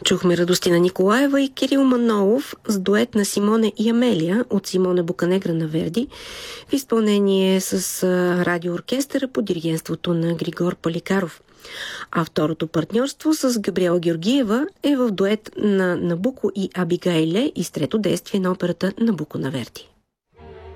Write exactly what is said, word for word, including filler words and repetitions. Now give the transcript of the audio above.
Чухме Радостина Николаева и Кирил Манолов с дует на Симоне и Амелия от Симоне Боканегра на Верди в изпълнение с радиооркестъра под диригентството на Григор Паликаров. А второто партньорство с Габриела Георгиева е в дует на Набуко и Абигайле и с трето действие на операта Набуко на Верди.